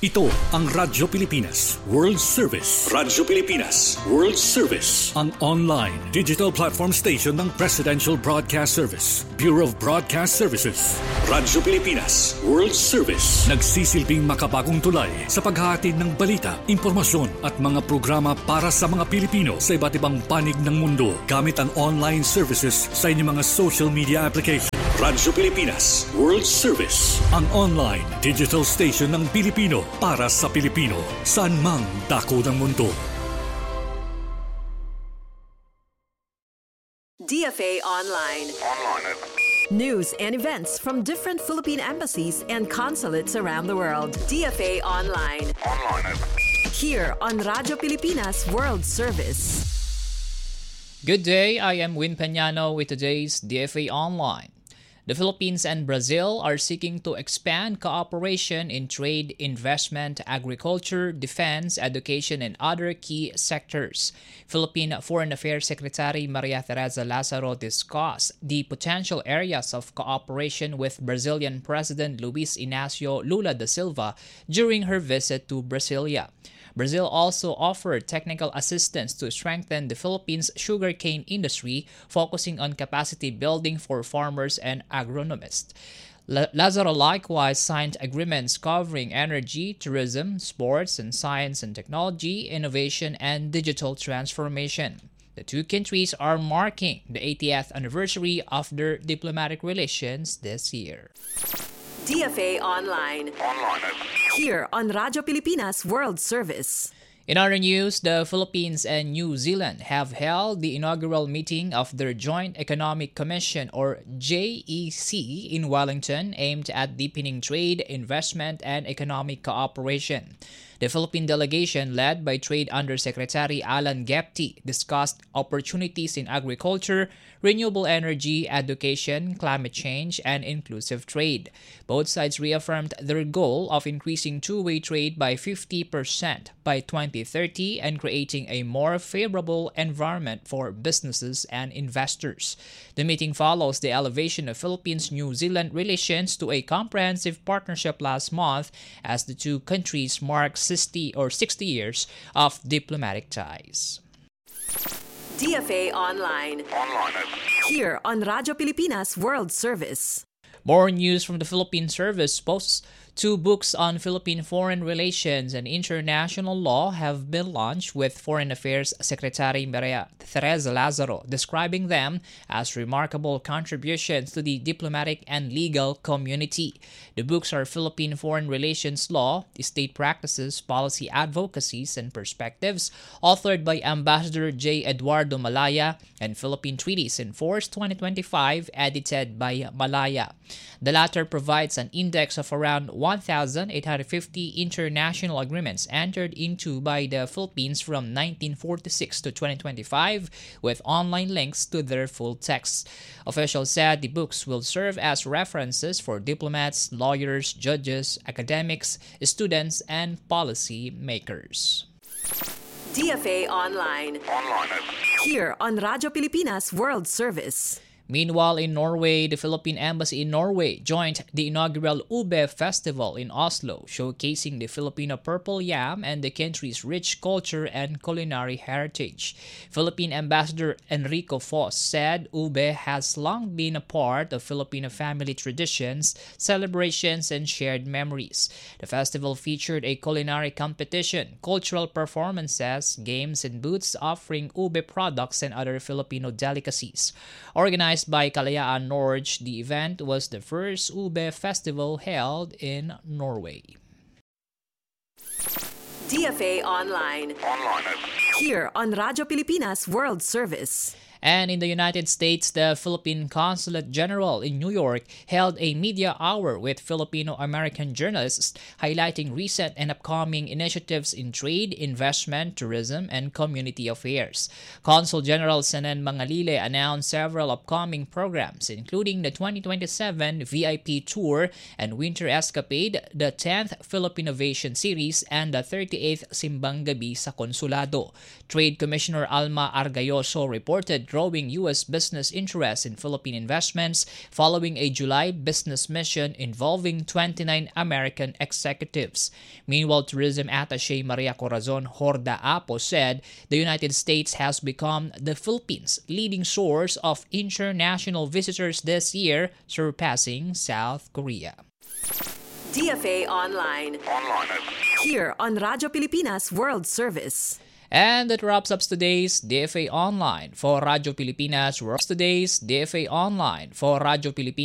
Ito ang Radyo Pilipinas World Service. Radyo Pilipinas World Service. Ang online digital platform station ng Presidential Broadcast Service, Bureau of Broadcast Services. Radyo Pilipinas World Service. Nagsisilbing makabagong tulay sa paghahatid ng balita, impormasyon at mga programa para sa mga Pilipino sa iba't ibang panig ng mundo gamit ang online services sa inyong mga social media application. Radyo Pilipinas World Service. Ang online digital station ng Pilipino para sa Pilipino saan mang dako ng mundo. DFA Online. News and events from different Philippine embassies and consulates around the world. DFA Online. Here on Radyo Pilipinas World Service. Good day, I am Win Peñano with today's DFA Online. The Philippines and Brazil are seeking to expand cooperation in trade, investment, agriculture, defense, education, and other key sectors. Philippine Foreign Affairs Secretary Maria Teresa Lazaro discussed the potential areas of cooperation with Brazilian President Luiz Inácio Lula da Silva during her visit to Brasilia. Brazil also offered technical assistance to strengthen the Philippines' sugarcane industry, focusing on capacity building for farmers and agronomists. Lazaro likewise signed agreements covering energy, tourism, sports, and science and technology, innovation, and digital transformation. The two countries are marking the 80th anniversary of their diplomatic relations this year. DFA Online. Here on Radyo Pilipinas World Service. In other news, the Philippines and New Zealand have held the inaugural meeting of their Joint Economic Commission or JEC in Wellington, aimed at deepening trade, investment, and economic cooperation. The Philippine delegation, led by Trade Undersecretary Alan Gepti, discussed opportunities in agriculture, renewable energy, education, climate change, and inclusive trade. Both sides reaffirmed their goal of increasing two-way trade by 50% by 2030 and creating a more favorable environment for businesses and investors. The meeting follows the elevation of Philippines-New Zealand relations to a comprehensive partnership last month as the two countries mark 60 years of diplomatic ties. DFA Online. Here on Radyo Pilipinas World Service. More news from the Philippine Service posts. Two books on Philippine foreign relations and international law have been launched, with Foreign Affairs Secretary Maria Teresa Lazaro describing them as remarkable contributions to the diplomatic and legal community. The books are Philippine Foreign Relations Law, State Practices, Policy Advocacies, and Perspectives, authored by Ambassador J. Eduardo Malaya, and Philippine Treaties in Force 2025, edited by Malaya. The latter provides an index of around 1,850 international agreements entered into by the Philippines from 1946 to 2025, with online links to their full texts. Officials said the books will serve as references for diplomats, lawyers, judges, academics, students, and policy makers. DFA Online. Here on Radyo Pilipinas World Service. Meanwhile, in Norway, the Philippine Embassy in Norway joined the inaugural Ube Festival in Oslo, showcasing the Filipino purple yam and the country's rich culture and culinary heritage. Philippine Ambassador Enrico Foss said Ube has long been a part of Filipino family traditions, celebrations, and shared memories. The festival featured a culinary competition, cultural performances, games, and booths offering Ube products and other Filipino delicacies. Organized by Kalayaan Norge, the event was the first Ube festival held in Norway. DFA Online. Here on Radyo Pilipinas World Service. And in the United States, the Philippine Consulate General in New York held a media hour with Filipino-American journalists, highlighting recent and upcoming initiatives in trade, investment, tourism, and community affairs. Consul General Senen Mangalile announced several upcoming programs, including the 2027 VIP Tour and Winter Escapade, the 10th Philippinovation Series, and the 38th Simbang Gabi sa Konsulado. Trade Commissioner Alma Argayoso reported growing U.S. business interest in Philippine investments following a July business mission involving 29 American executives. Meanwhile, Tourism Attaché Maria Corazon Horda Apo said the United States has become the Philippines' leading source of international visitors this year, surpassing South Korea. DFA Online. Here on Radyo Pilipinas World Service. And that wraps up today's DFA Online for Radyo Pilipinas World.